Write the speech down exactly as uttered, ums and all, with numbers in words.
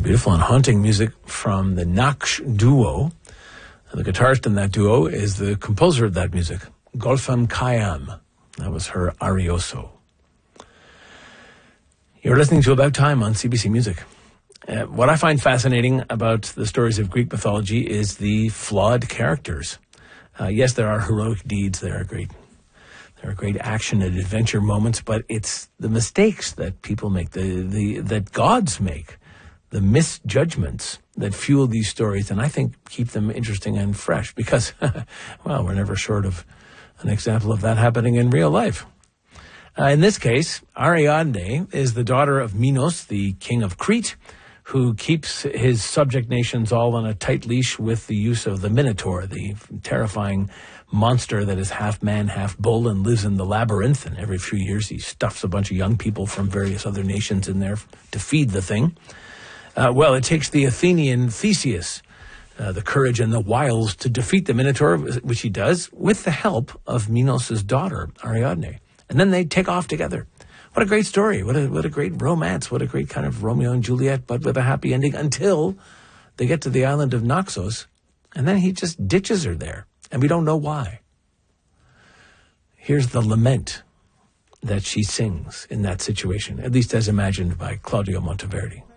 beautiful and haunting music from the Naksh duo. The guitarist in that duo is the composer of that music, Gulfam Khayyam. That was her Arioso. You're listening to About Time on C B C Music. Uh, what I find fascinating about the stories of Greek mythology is the flawed characters. Uh, yes, there are heroic deeds, there are great, there are great action and adventure moments, but it's the mistakes that people make, the, the that gods make, the misjudgments that fuel these stories, and I think keep them interesting and fresh because, well, we're never short of an example of that happening in real life. Uh, in this case, Ariadne is the daughter of Minos, the king of Crete, who keeps his subject nations all on a tight leash with the use of the Minotaur, the terrifying monster that is half man, half bull, and lives in the labyrinth. And every few years he stuffs a bunch of young people from various other nations in there to feed the thing. Uh, well, it takes the Athenian Theseus, uh, the courage and the wiles to defeat the Minotaur, which he does, with the help of Minos' daughter, Ariadne. And then they take off together. What a great story. What a what a great romance. What a great kind of Romeo and Juliet, but with a happy ending until they get to the island of Naxos, and then he just ditches her there, and we don't know why. Here's the lament that she sings in that situation, at least as imagined by Claudio Monteverdi.